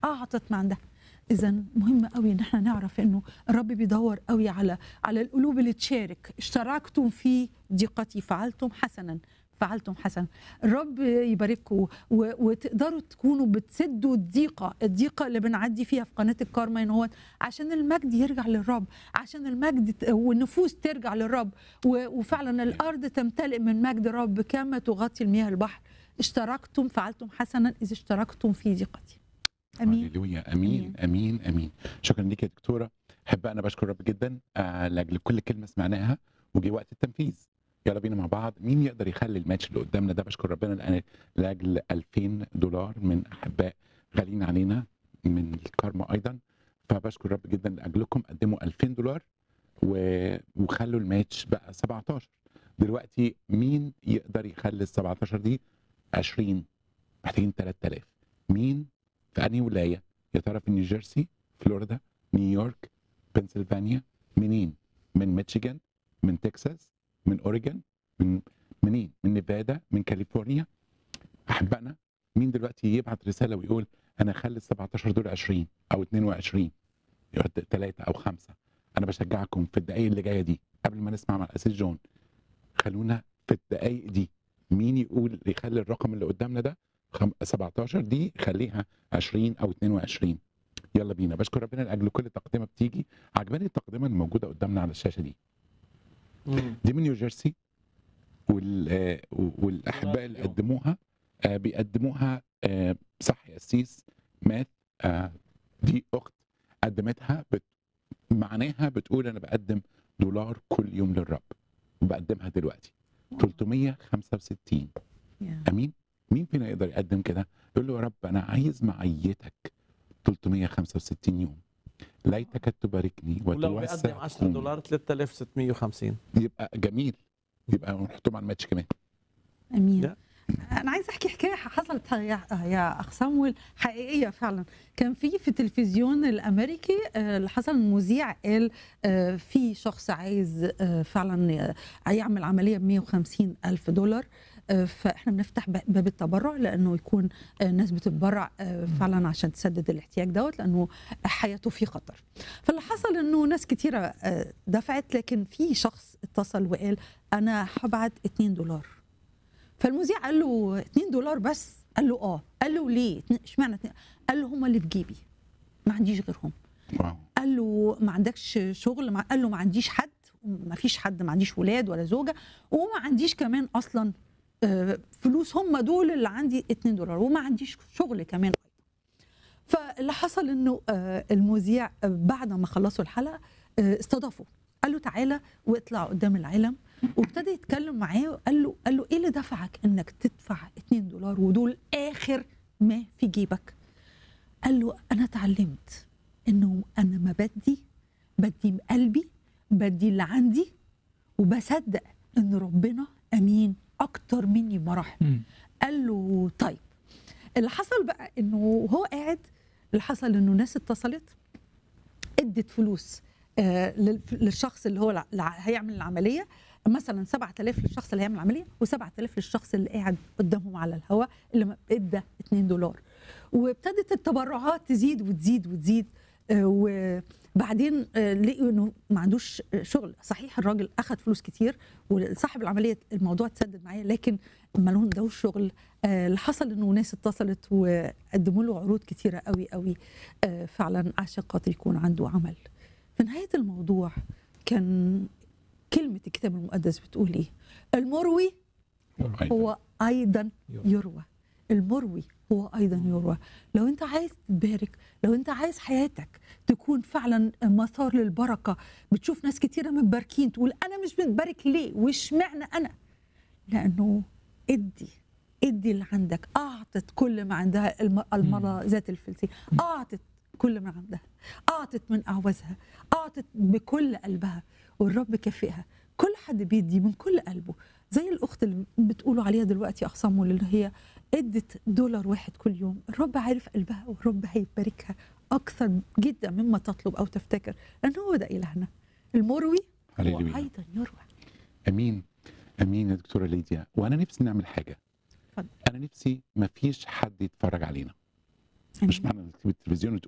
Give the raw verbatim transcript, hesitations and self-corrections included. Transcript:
اعطت ما عندها. اذا مهم قوي ان احنا نعرف انه الرب بيدور قوي على على القلوب اللي تشارك. اشتركتم في ضيقتي فعلتم حسنا، فعلتم حسنا. الرب يبارككم وتقدروا تكونوا بتسدوا الضيقه الضيقه اللي بنعدي فيها في قناه الكارما، ان هو عشان المجد يرجع للرب، عشان المجد والنفوس ترجع للرب، وفعلا الارض تمتلئ من مجد الرب كما تغطي المياه البحر. اشتركتم فعلتم حسنا اذا اشتركتم في ضيقتي. امين. هللويا. امين امين امين. شكرا ليك يا دكتوره. احب انا بشكر الرب جدا آه لاجل كل كلمه سمعناها، وجي وقت التنفيذ. يلا بينا مع بعض. مين يقدر يخلي الماتش اللي قدامنا ده؟ بشكر ربنا الان لاجل ألفين دولار من احباء غاليين علينا من الكارما ايضا. فبشكر الرب جدا لاجلكم. قدموا ألفين دولار و... وخلوا الماتش بقى سبعتاشر. دلوقتي مين يقدر يخلي ال سبعتاشر دي عشرين؟ محتاجين ثلاثة آلاف. مين في أنهي ولاية؟ يا ترى في نيوجيرسي، فلوريدا، نيويورك، بنسلفانيا؟ منين؟ من ميشيغان، من تكساس، من أوريجون، من منين؟ من نيفادا، من كاليفورنيا؟ أحبائنا مين دلوقتي يبعت رسالة ويقول أنا أخلي ال سبعتاشر دول عشرين أو اتنين وعشرين، ثلاثة أو خمسة؟ أنا بشجعكم في الدقايق اللي جاية دي قبل ما نسمع مع الأسيس جون، خلونا في الدقايق دي مين يقول يخلي الرقم اللي قدامنا ده سبعتاشر دي خليها عشرين او اتنين وعشرين. يلا بينا. بشكر ربنا لاجل كل تقدمه بتيجي. عجباني التقدمه الموجوده قدامنا على الشاشه دي. دي من نيوجيرسي، وال والاحباء اللي قدموها بيقدموها صح يا قسيس ماث. دي اخت قدمتها بت معناها بتقول انا بقدم دولار كل يوم للرب، وبقدمها دلوقتي تلتمية وخمسة وستين. امين. مين فينا يقدر يقدم كده؟ يقول له يا رب انا عايز معيتك تلتمية وخمسة وستين يوم، ليتك تباركني ولو وتوسع. بيقدم عشرة دولار ثلاثة آلاف وستمية وخمسين. يبقى جميل، يبقى نحطهم على الماتش كمان. امين. لا. انا عايزه احكي حكايه حصلت يا يا اخ صامويل، حقيقيه فعلا. كان في في التلفزيون الامريكي اللي حصل مذيع قال في شخص عايز فعلا يعمل عمليه ب مية وخمسين الف دولار، فاحنا بنفتح باب التبرع لانه يكون الناس بتتبرع فعلا عشان تسدد الاحتياج دوت، لانه حياته في خطر. فاللي حصل انه ناس كتيره دفعت، لكن في شخص اتصل وقال انا هبعت اتنين دولار. فالمذيع قال له اتنين دولار بس؟ قال له اه. قال له ليه؟ اشمعنى اتنين؟ قال له هم اللي في جيبي، ما عنديش غيرهم. واو. قال له ما عندكش شغل؟ قال له ما عنديش حد، ما فيش حد، ما عنديش ولاد ولا زوجه، وما عنديش كمان اصلا فلوس، هم دول اللي عندي اتنين دولار، وما عنديش شغل كمان. فاللي حصل انه المذيع بعد ما خلصوا الحلقه استضافه، قال له تعالى واطلع قدام العالم، وابتدى يتكلم معاه وقال له قال له ايه اللي دفعك انك تدفع اتنين دولار ودول اخر ما في جيبك؟ قال له انا اتعلمت انه انا ما بدي بدي قلبي، بدي اللي عندي، وبصدق ان ربنا امين اكتر مني بمراحل. قال له طيب. اللي حصل بقى انه وهو قاعد، اللي حصل انه ناس اتصلت ادت فلوس آه للشخص اللي هو هيعمل العمليه، مثلا سبعة آلاف للشخص اللي هيعمل العمليه، وسبعة آلاف للشخص اللي قاعد قدامهم على الهواء اللي ادى اتنين دولار. وابتدت التبرعات تزيد وتزيد وتزيد. آه وبعدين آه لقوا انه ما عندوش شغل. صحيح الراجل اخذ فلوس كتير وصاحب العمليه الموضوع اتسدد معاه، لكن ما لهوش شغل. آه اللي حصل انه ناس اتصلت وقدموا له عروض كتيره قوي قوي آه فعلا عشان خاطر يكون عنده عمل. في نهايه الموضوع كان كلمه الكتاب المقدس بتقول ايه؟ المروي هو ايضا يروى. المروي هو ايضا يروى. لو انت عايز تبارك، لو انت عايز حياتك تكون فعلا مسار للبركه، بتشوف ناس كتيره متباركين تقول انا مش متبارك ليه؟ واشمعنى انا؟ لانه ادي ادي اللي عندك. اعطت كل ما عندها المراه ذات الفلسي، اعطت كل ما عندها، اعطت من اعوزها، اعطت بكل قلبها، والرب كافئها. كل حد بيدي من كل قلبه، زي الاخت اللي بتقولوا عليها دلوقتي اخ صامويل اللي هي ادت دولار واحد كل يوم. الرب عارف قلبها، والرب هيباركها اكثر جدا مما تطلب او تفتكر، لان هو ده الهنا. المروي هو ايضا يروى. امين امين يا دكتوره ليديا. وانا نفسي نعمل حاجه. فضل. انا نفسي ما فيش حد يتفرج علينا. مش آمين. معنى انك تسيب التلفزيون